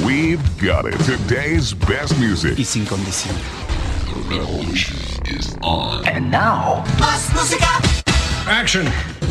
We've got it. Today's best music. Y sin condición. The revolution is on. And now. Más música. Action.